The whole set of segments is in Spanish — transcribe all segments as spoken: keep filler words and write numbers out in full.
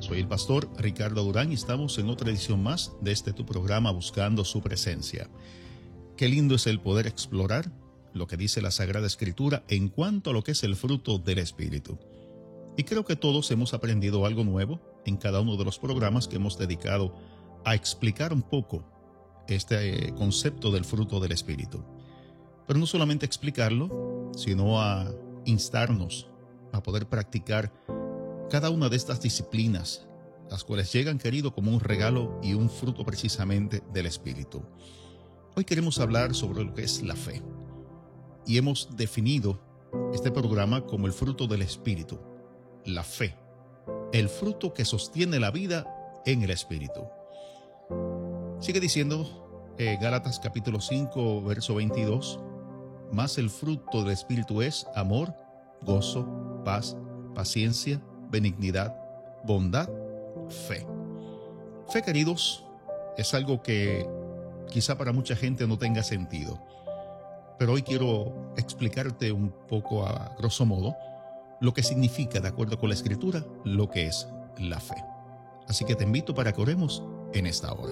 Soy el pastor Ricardo Durán y estamos en otra edición más de este tu programa Buscando su Presencia. Qué lindo es el poder explorar lo que dice la Sagrada Escritura en cuanto a lo que es el fruto del Espíritu. Y creo que todos hemos aprendido algo nuevo en cada uno de los programas que hemos dedicado a explicar un poco este concepto del fruto del Espíritu. Pero no solamente explicarlo, sino a instarnos a poder practicar cada una de estas disciplinas, las cuales llegan, querido, como un regalo y un fruto precisamente del Espíritu. Hoy queremos hablar sobre lo que es la fe. Y hemos definido este programa como el fruto del Espíritu, la fe, el fruto que sostiene la vida en el Espíritu. Sigue diciendo eh, Gálatas capítulo cinco, verso veintidós, más el fruto del Espíritu es amor, gozo, paz, paciencia, benignidad, bondad, fe. Fe, queridos, es algo que quizá para mucha gente no tenga sentido, pero hoy quiero explicarte un poco a grosso modo lo que significa, de acuerdo con la Escritura, lo que es la fe. Así que te invito para que oremos en esta hora.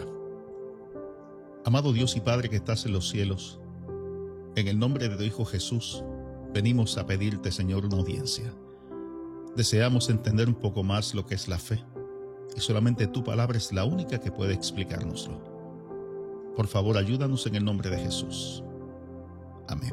Amado Dios y Padre que estás en los cielos, en el nombre de tu Hijo Jesús, venimos a pedirte, Señor, una audiencia. Deseamos entender un poco más lo que es la fe, y solamente tu palabra es la única que puede explicárnoslo. Por favor, ayúdanos en el nombre de Jesús. Amén.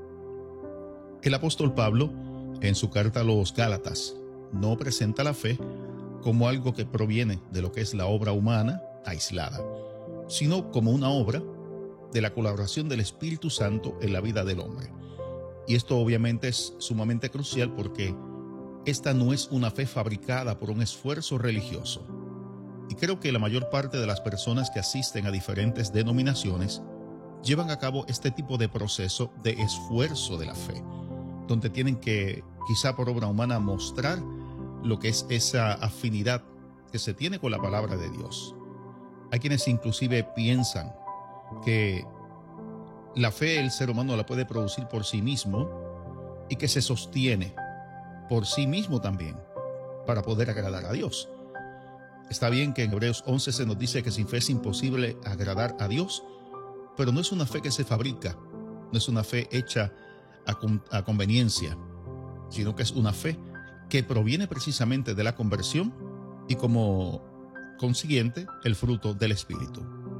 El apóstol Pablo, en su carta a los Gálatas, no presenta la fe como algo que proviene de lo que es la obra humana aislada, sino como una obra de la colaboración del Espíritu Santo en la vida del hombre. Y esto obviamente es sumamente crucial porque esta no es una fe fabricada por un esfuerzo religioso. Y creo que la mayor parte de las personas que asisten a diferentes denominaciones llevan a cabo este tipo de proceso de esfuerzo de la fe, donde tienen que, quizá por obra humana, mostrar lo que es esa afinidad que se tiene con la palabra de Dios. Hay quienes inclusive piensan que la fe el ser humano la puede producir por sí mismo y que se sostiene por sí mismo también para poder agradar a Dios. Está bien que en Hebreos once se nos dice que sin fe es imposible agradar a Dios, pero no es una fe que se fabrica, no es una fe hecha a, con, a conveniencia, sino que es una fe que proviene precisamente de la conversión y como consiguiente el fruto del Espíritu.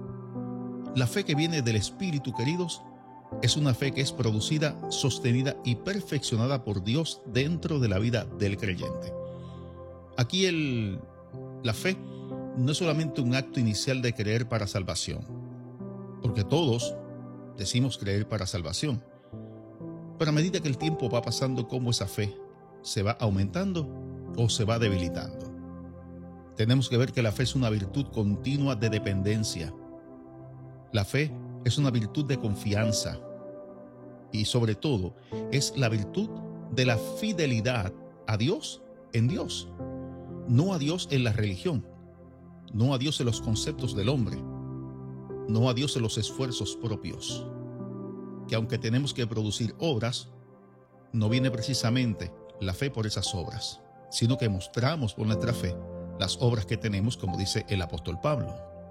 La fe que viene del Espíritu, queridos, es una fe que es producida, sostenida y perfeccionada por Dios dentro de la vida del creyente. Aquí el, la fe no es solamente un acto inicial de creer para salvación, porque todos decimos creer para salvación, pero a medida que el tiempo va pasando, cómo esa fe se va aumentando o se va debilitando. Tenemos que ver que la fe es una virtud continua de dependencia. La fe es una virtud de confianza y sobre todo es la virtud de la fidelidad a Dios en Dios, no a Dios en la religión, no a Dios en los conceptos del hombre, no a Dios en los esfuerzos propios, que aunque tenemos que producir obras, no viene precisamente la fe por esas obras, sino que mostramos por nuestra fe las obras que tenemos, como dice el apóstol Pablo.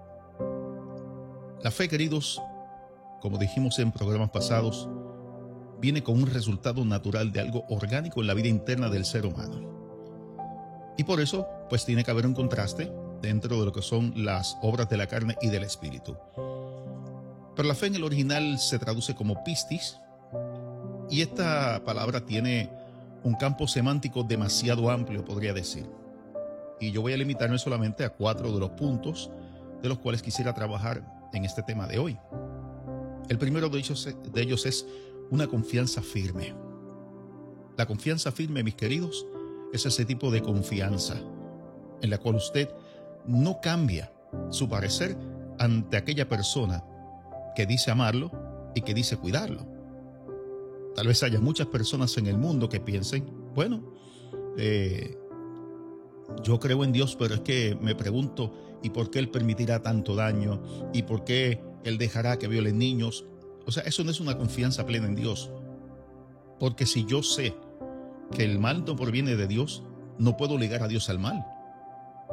La fe, queridos, como dijimos en programas pasados, viene con un resultado natural de algo orgánico en la vida interna del ser humano. Y por eso, pues tiene que haber un contraste dentro de lo que son las obras de la carne y del espíritu. Pero la fe en el original se traduce como pistis, y esta palabra tiene un campo semántico demasiado amplio, podría decir. Y yo voy a limitarme solamente a cuatro de los puntos de los cuales quisiera trabajar en este tema de hoy. El primero de ellos, de ellos es una confianza firme. La confianza firme, mis queridos, es ese tipo de confianza en la cual usted no cambia su parecer ante aquella persona que dice amarlo y que dice cuidarlo. Tal vez haya muchas personas en el mundo que piensen, bueno, eh, yo creo en Dios, pero es que me pregunto, ¿y por qué Él permitirá tanto daño? ¿Y por qué Él dejará que violen niños? O sea, eso no es una confianza plena en Dios. Porque si yo sé que el mal no proviene de Dios, no puedo ligar a Dios al mal.